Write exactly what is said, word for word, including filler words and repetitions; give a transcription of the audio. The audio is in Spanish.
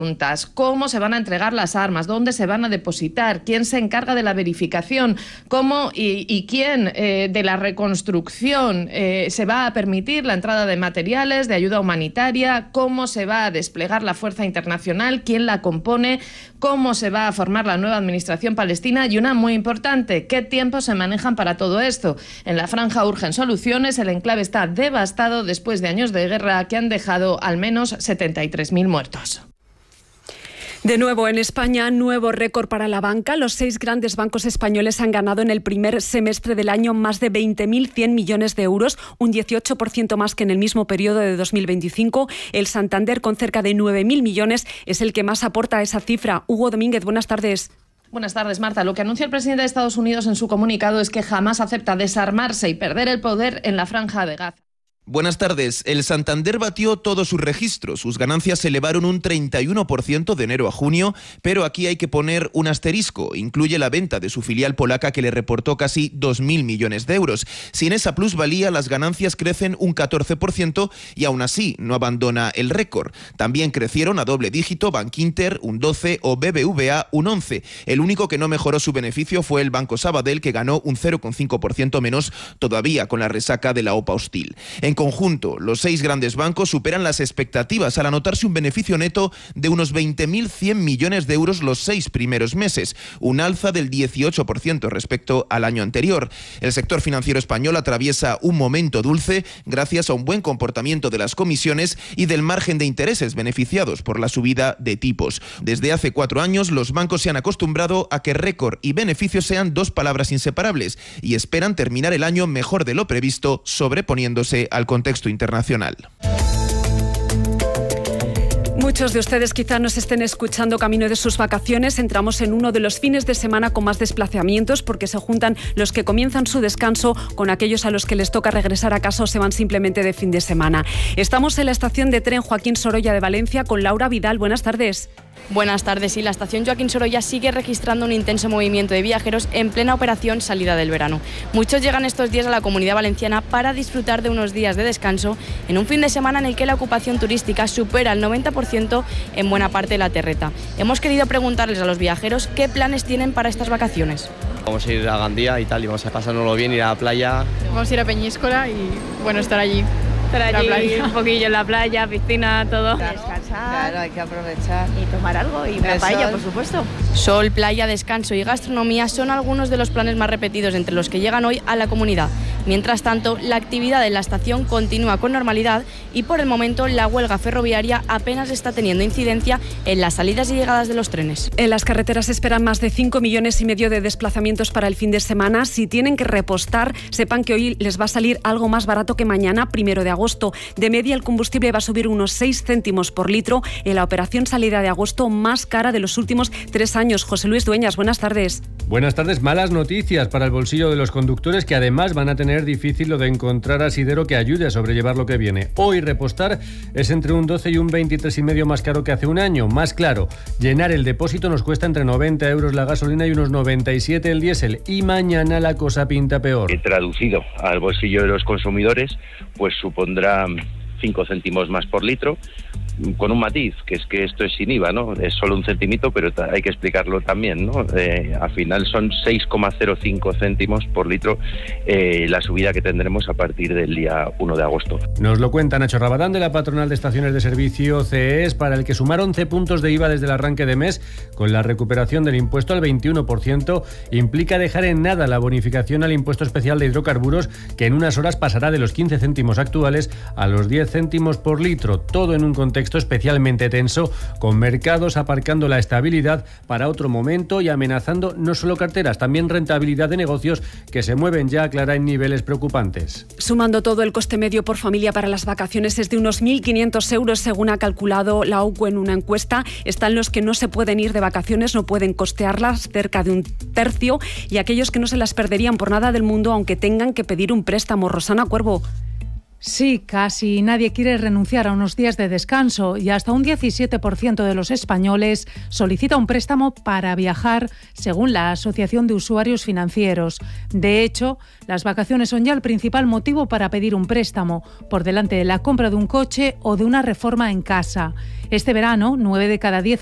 preguntas. ¿Cómo se van a entregar las armas? ¿Dónde se van a depositar? ¿Quién se encarga de la verificación? ¿Cómo y, y quién eh, de la reconstrucción eh, se va a permitir la entrada de materiales, de ayuda humanitaria? ¿Cómo se va a desplegar la fuerza internacional? ¿Quién la compone? ¿Cómo se va a formar la nueva administración palestina? Y una muy importante, ¿qué tiempos se manejan para todo esto? En la franja urgen soluciones. El enclave está devastado después de años de guerra que han dejado al menos setenta y tres mil muertos. De nuevo en España, nuevo récord para la banca. Los seis grandes bancos españoles han ganado en el primer semestre del año más de veinte mil cien millones de euros, un dieciocho por ciento más que en el mismo periodo de dos mil veinticinco. El Santander, con cerca de nueve mil millones, es el que más aporta a esa cifra. Hugo Domínguez, buenas tardes. Buenas tardes, Marta. Lo que anuncia el presidente de Estados Unidos en su comunicado es que jamás acepta desarmarse y perder el poder en la franja de Gaza. Buenas tardes. El Santander batió todos sus registros. Sus ganancias se elevaron un treinta y uno por ciento de enero a junio, pero aquí hay que poner un asterisco. Incluye la venta de su filial polaca que le reportó casi dos mil millones de euros. Sin esa plusvalía, las ganancias crecen un catorce por ciento y aún así no abandona el récord. También crecieron a doble dígito Bankinter un doce o B B V A un once. El único que no mejoró su beneficio fue el Banco Sabadell, que ganó un cero coma cinco por ciento menos, todavía con la resaca de la OPA hostil. En conjunto, los seis grandes bancos superan las expectativas al anotarse un beneficio neto de unos veinte mil cien millones de euros los seis primeros meses, un alza del dieciocho por ciento respecto al año anterior. El sector financiero español atraviesa un momento dulce gracias a un buen comportamiento de las comisiones y del margen de intereses beneficiados por la subida de tipos. Desde hace cuatro años, los bancos se han acostumbrado a que récord y beneficio sean dos palabras inseparables y esperan terminar el año mejor de lo previsto, sobreponiéndose al contexto internacional. Muchos de ustedes quizá nos estén escuchando camino de sus vacaciones. Entramos en uno de los fines de semana con más desplazamientos porque se juntan los que comienzan su descanso con aquellos a los que les toca regresar a casa o se van simplemente de fin de semana. Estamos en la estación de tren Joaquín Sorolla de Valencia con Laura Vidal. Buenas tardes. Buenas tardes. Sí, la estación Joaquín Sorolla sigue registrando un intenso movimiento de viajeros en plena operación salida del verano. Muchos llegan estos días a la Comunidad Valenciana para disfrutar de unos días de descanso en un fin de semana en el que la ocupación turística supera el noventa por ciento en buena parte de la terreta. Hemos querido preguntarles a los viajeros qué planes tienen para estas vacaciones. Vamos a ir a Gandía y tal, y vamos a pasárnoslo bien, ir a la playa. Vamos a ir a Peñíscola y, bueno, estar allí. Estar allí un poquillo en la playa, piscina, todo. Claro, descansar. Claro, hay que aprovechar. Y tomar algo, y una paella, por supuesto. Sol, playa, descanso y gastronomía son algunos de los planes más repetidos entre los que llegan hoy a la comunidad. Mientras tanto, la actividad en la estación continúa con normalidad y por el momento la huelga ferroviaria apenas está teniendo incidencia en las salidas y llegadas de los trenes. En las carreteras se esperan más de cinco millones y medio de desplazamientos para el fin de semana. Si tienen que repostar, sepan que hoy les va a salir algo más barato que mañana, primero de agosto. De media, el combustible va a subir unos seis céntimos por litro en la operación salida de agosto más cara de los últimos tres años. José Luis Dueñas, buenas tardes. Buenas tardes. Malas noticias para el bolsillo de los conductores, que además van a tener difícil lo de encontrar asidero que ayude a sobrellevar lo que viene. Hoy repostar es entre un doce y un veintitrés y medio más caro que hace un año. Más claro, llenar el depósito nos cuesta entre noventa euros la gasolina y unos noventa y siete el diésel. Y mañana la cosa pinta peor. He traducido al bolsillo de los consumidores, pues supondrá cinco céntimos más por litro, con un matiz, que es que esto es sin I V A, ¿no? Es solo un centimito, pero hay que explicarlo también, ¿no? Eh, al final son seis coma cero cinco céntimos por litro eh, la subida que tendremos a partir del día uno de agosto. Nos lo cuenta Nacho Rabadán, de la Patronal de Estaciones de Servicio C E S, para el que sumar once puntos de I V A desde el arranque de mes, con la recuperación del impuesto al veintiuno por ciento, implica dejar en nada la bonificación al impuesto especial de hidrocarburos, que en unas horas pasará de los quince céntimos actuales a los diez céntimos por litro, todo en un contexto especialmente tenso, con mercados aparcando la estabilidad para otro momento y amenazando no solo carteras, también rentabilidad de negocios que se mueven ya, Clara, en niveles preocupantes. Sumando todo, el coste medio por familia para las vacaciones es de unos mil quinientos euros, según ha calculado la U C U en una encuesta. Están los que no se pueden ir de vacaciones, no pueden costearlas, cerca de un tercio, y aquellos que no se las perderían por nada del mundo, aunque tengan que pedir un préstamo. Rosana Cuervo. Sí, casi nadie quiere renunciar a unos días de descanso y hasta un diecisiete por ciento de los españoles solicita un préstamo para viajar, según la Asociación de Usuarios Financieros. De hecho, las vacaciones son ya el principal motivo para pedir un préstamo, por delante de la compra de un coche o de una reforma en casa. Este verano, nueve de cada diez